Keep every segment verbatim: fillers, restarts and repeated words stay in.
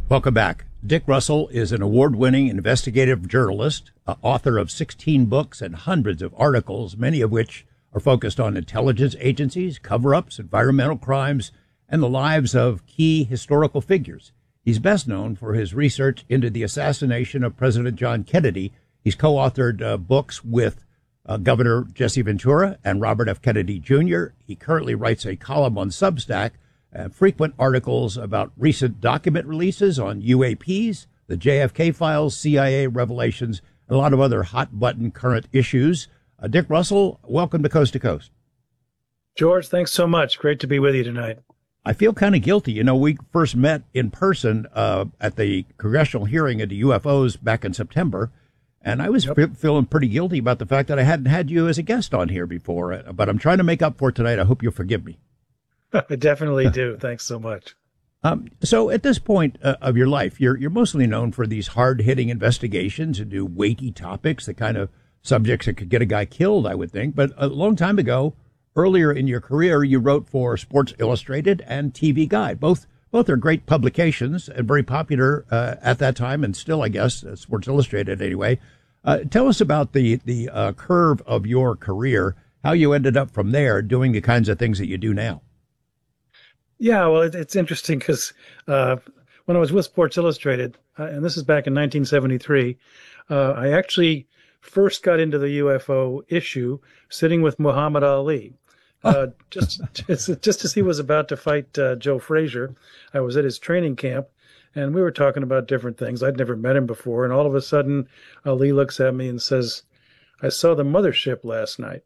Welcome back. Dick Russell is an award-winning investigative journalist, uh, author of sixteen books and hundreds of articles, many of which are focused on intelligence agencies, cover-ups, environmental crimes, and the lives of key historical figures. He's best known for his research into the assassination of President John Kennedy. He's co-authored uh, books with uh, Governor Jesse Ventura and Robert F. Kennedy Junior He currently writes a column on Substack, Uh, frequent articles about recent document releases on U A Ps, the J F K files, C I A revelations, and a lot of other hot-button current issues. Uh, Dick Russell, welcome to Coast to Coast. George, thanks so much. Great to be with you tonight. I feel kind of guilty. You know, we first met in person uh, at the congressional hearing into U F Os back in September, and I was yep. f- feeling pretty guilty about the fact that I hadn't had you as a guest on here before, but I'm trying to make up for it tonight. I hope you'll forgive me. I definitely do. Thanks so much. Um, so at this point uh, of your life, you're you're mostly known for these hard-hitting investigations into weighty topics, the kind of subjects that could get a guy killed, I would think. But a long time ago, earlier in your career, you wrote for Sports Illustrated and T V Guide. Both both are great publications and very popular uh, at that time, and still, I guess, uh, Sports Illustrated anyway. Uh, tell us about the the uh, curve of your career, how you ended up from there doing the kinds of things that you do now. Yeah, well, it, it's interesting because uh, when I was with Sports Illustrated, uh, and this is back in nineteen seventy-three, uh, I actually first got into the U F O issue sitting with Muhammad Ali, uh, just, just just as he was about to fight uh, Joe Frazier. I was at his training camp, and we were talking about different things. I'd never met him before, and all of a sudden, Ali looks at me and says, "I saw the mothership last night."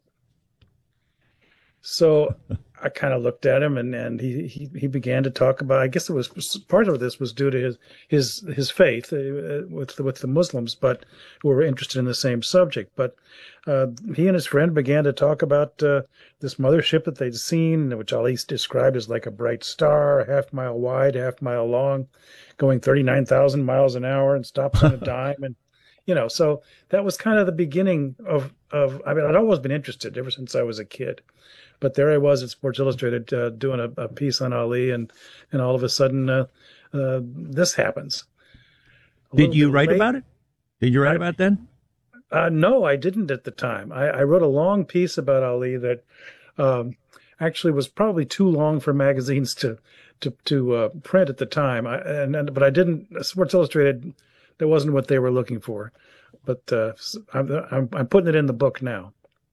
So I kind of looked at him, and, and he, he, he began to talk about, I guess it was part of this was due to his his his faith uh, with, the, with the Muslims, but who were interested in the same subject. But uh, he and his friend began to talk about uh, this mothership that they'd seen, which Ali described as like a bright star, a half mile wide, half mile long, going thirty-nine thousand miles an hour and stops on a dime. And, you know, so that was kind of the beginning of, of I mean, I'd always been interested ever since I was a kid. But there I was at Sports Illustrated uh, doing a, a piece on Ali, and, and all of a sudden uh, uh, this happens. A Did you write late. about it? Did you write I, about it then? Uh, no, I didn't at the time. I, I wrote a long piece about Ali that um, actually was probably too long for magazines to to, to uh, print at the time. I, and, and but I didn't. Sports Illustrated, that wasn't what they were looking for. But uh, I'm, I'm I'm putting it in the book now.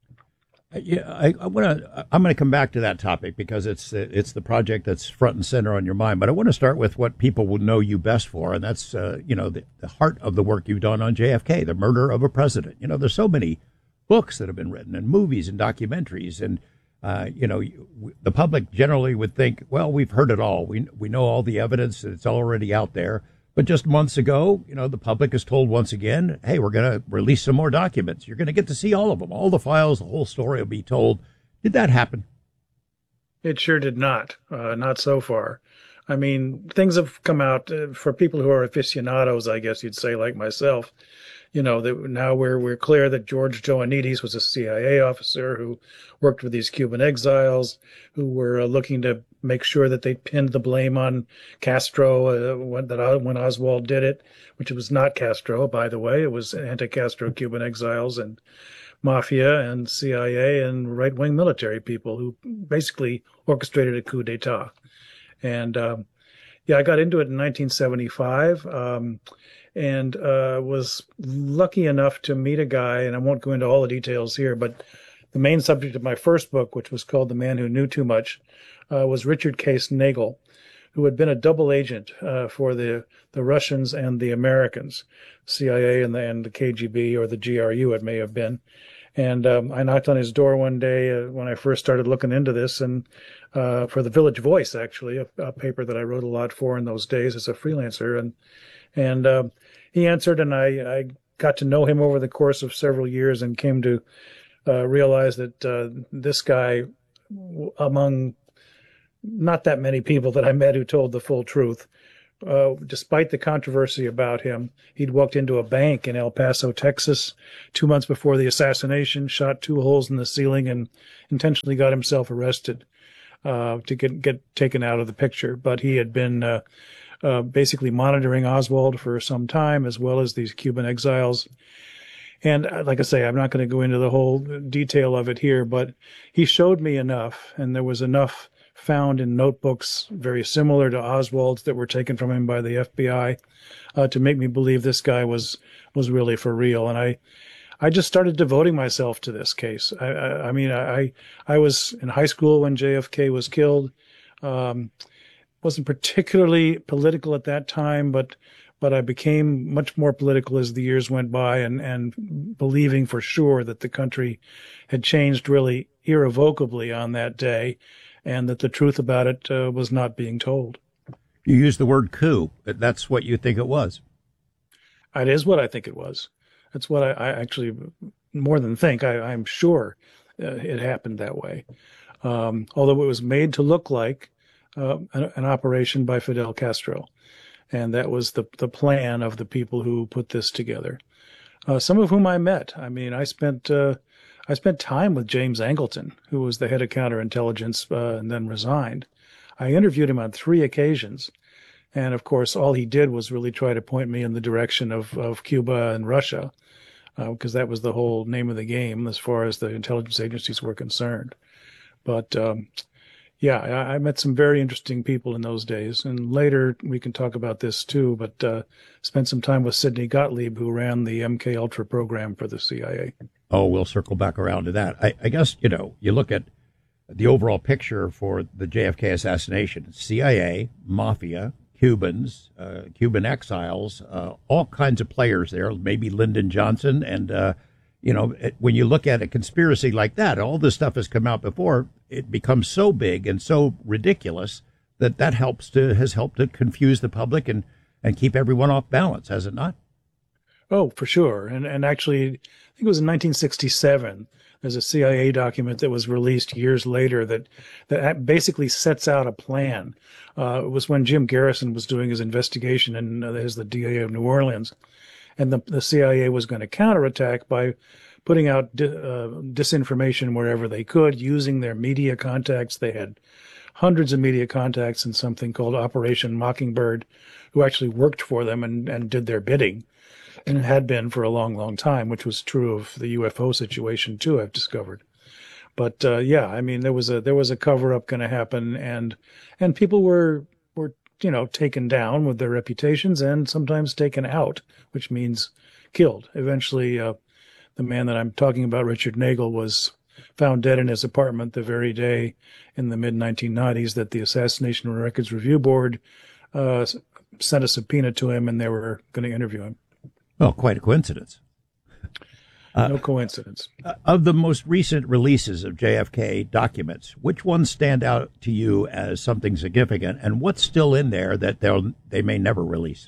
Yeah, I, I want to. I'm going to come back to that topic because it's it's the project that's front and center on your mind. But I want to start with what people will know you best for, and that's uh, you know the, the heart of the work you've done on J F K, the murder of a president. You know, there's so many books that have been written, and movies, and documentaries, and uh, you know, the public generally would think, well, we've heard it all. We we know all the evidence, and it's already out there. But just months ago, you know, the public is told once again, hey, we're going to release some more documents. You're going to get to see all of them, all the files, the whole story will be told. Did that happen? It sure did not. Uh, not so far. I mean, things have come out uh, for people who are aficionados, I guess you'd say, like myself. You know, that now we're we're clear that George Joannides was a C I A officer who worked with these Cuban exiles, who were uh, looking to make sure that they pinned the blame on Castro uh, when that when Oswald did it, which was not Castro, by the way. It was anti-Castro Cuban exiles and mafia and C I A and right-wing military people who basically orchestrated a coup d'état. And um, yeah, I got into it in nineteen seventy-five. Um, and uh, was lucky enough to meet a guy, and I won't go into all the details here, but the main subject of my first book, which was called The Man Who Knew Too Much, uh, was Richard Case Nagel, who had been a double agent uh, for the, the Russians and the Americans, C I A and the, and the K G B, or the G R U it may have been. And um, I knocked on his door one day uh, when I first started looking into this, and uh, for the Village Voice, actually, a, a paper that I wrote a lot for in those days as a freelancer. And And uh, he answered, and I, I got to know him over the course of several years and came to uh, realize that uh, this guy, among not that many people that I met who told the full truth, uh, despite the controversy about him, he'd walked into a bank in El Paso, Texas, two months before the assassination, shot two holes in the ceiling, and intentionally got himself arrested uh, to get, get taken out of the picture. But he had been... Uh, uh, basically monitoring Oswald for some time, as well as these Cuban exiles. And uh, like I say, I'm not going to go into the whole detail of it here, but he showed me enough, and there was enough found in notebooks very similar to Oswald's that were taken from him by the F B I uh, to make me believe this guy was was really for real. And I I just started devoting myself to this case. I, I, I mean, I I was in high school when J F K was killed. Um, wasn't particularly political at that time, but but I became much more political as the years went by, and, and believing for sure that the country had changed really irrevocably on that day, and that the truth about it uh, was not being told. You used the word coup. That's what you think it was. It is what I think it was. That's what I, I actually, more than think, I, I'm sure uh, it happened that way. Um, although it was made to look like uh, an, an operation by Fidel Castro. And that was the, the plan of the people who put this together. Uh, some of whom I met. I mean, I spent uh, I spent time with James Angleton, who was the head of counterintelligence uh, and then resigned. I interviewed him on three occasions. And, of course, all he did was really try to point me in the direction of, of Cuba and Russia, because uh, that was the whole name of the game as far as the intelligence agencies were concerned. But, um, yeah, I, I met some very interesting people in those days. And later we can talk about this, too, but uh, spent some time with Sidney Gottlieb, who ran the M K Ultra program for the C I A. Oh, we'll circle back around to that. I, I guess, you know, you look at the overall picture for the J F K assassination, C I A, mafia, Cubans, uh, Cuban exiles, uh, all kinds of players there, maybe Lyndon Johnson. And, uh, you know, it, when you look at a conspiracy like that, all this stuff has come out before, it becomes so big and so ridiculous that that helps to, has helped to confuse the public and, and keep everyone off balance, has it not? Oh, for sure. And, and actually, I think it was in nineteen sixty-seven. There's a C I A document that was released years later that, that basically sets out a plan. Uh, it was when Jim Garrison was doing his investigation and uh, as the D A of New Orleans. And the, the C I A was going to counterattack by putting out di- uh, disinformation wherever they could, using their media contacts. They had hundreds of media contacts in something called Operation Mockingbird, who actually worked for them and, and did their bidding. And it had been for a long, long time, which was true of the U F O situation too, I've discovered. But uh, yeah, I mean, there was a there was a cover up going to happen, and and people were were you know taken down with their reputations, and sometimes taken out, which means killed. Eventually, uh, the man that I'm talking about, Richard Nagel, was found dead in his apartment the very day in the mid nineteen nineties that the Assassination Records Review Board uh, sent a subpoena to him, and they were going to interview him. Well, quite a coincidence. Uh, no coincidence. Uh, of the most recent releases of J F K documents, which ones stand out to you as something significant, and what's still in there that they'll they may never release?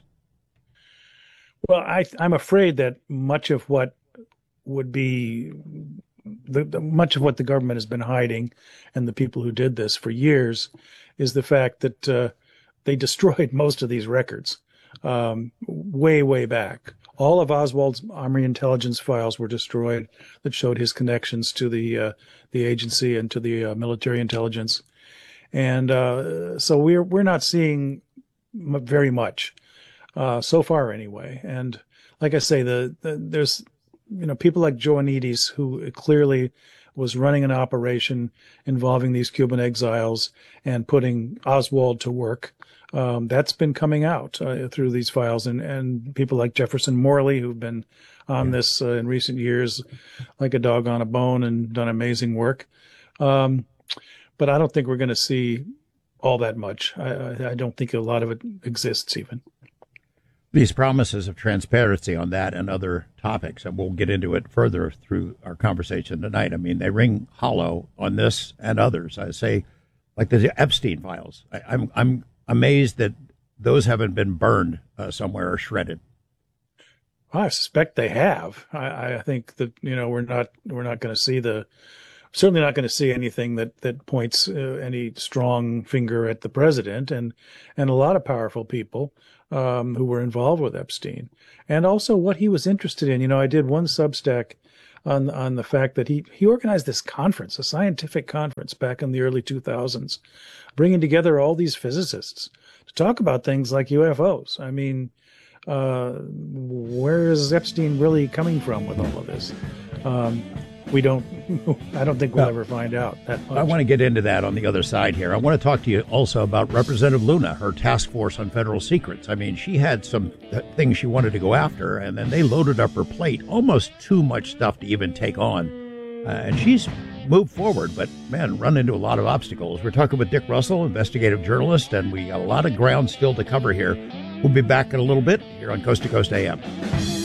Well, I, I'm afraid that much of what would be the, the much of what the government has been hiding, and the people who did this for years, is the fact that uh, they destroyed most of these records um, way, way back. All of Oswald's Army intelligence files were destroyed that showed his connections to the uh, the agency and to the uh, military intelligence, and uh, so we're we're not seeing m- very much uh, so far, anyway. And like I say, the, the there's you know people like Joanides, who clearly was running an operation involving these Cuban exiles and putting Oswald to work. Um, that's been coming out uh, through these files, and, and people like Jefferson Morley, who've been on this uh, in recent years, like a dog on a bone, and done amazing work. Um, but I don't think we're going to see all that much. I, I don't think a lot of it exists even. These promises of transparency on that and other topics, and we'll get into it further through our conversation tonight. I mean, they ring hollow on this and others. I say, like the Epstein files. I, I'm I'm amazed that those haven't been burned uh, somewhere or shredded. I suspect they have. I, I think that you know we're not we're not going to see the certainly not going to see anything that that points uh, any strong finger at the president and and a lot of powerful people um, who were involved with Epstein, and also what he was interested in. You know, I did one Substack on on the fact that he he organized this conference, a scientific conference back in the early two thousands, bringing together all these physicists to talk about things like U F Os. I mean, uh, where is Epstein really coming from with all of this? Um, we don't, I don't think we'll well, ever find out that much. I want to get into that on the other side here. I want to talk to you also about Representative Luna, her task force on federal secrets. I mean, she had some things she wanted to go after, and then they loaded up her plate, almost too much stuff to even take on. Uh, and she's moved forward, but man, run into a lot of obstacles. We're talking with Dick Russell, investigative journalist, and we got a lot of ground still to cover here. We'll be back in a little bit here on Coast to Coast A M.